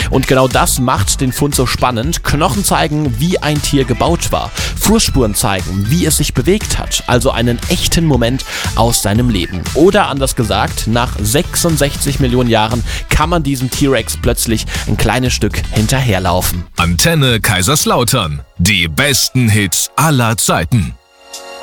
Und genau das macht den Fund so spannend. Knochen zeigen, wie ein Tier gebaut war. Fußspuren zeigen, wie es sich bewegt hat. Also einen echten Moment aus seinem Leben. Oder anders gesagt, nach 66 Millionen Jahren kann man diesem T-Rex plötzlich ein kleines Stück hinterherlaufen. Antenne Kaiserslautern. Die besten Hits aller Zeiten.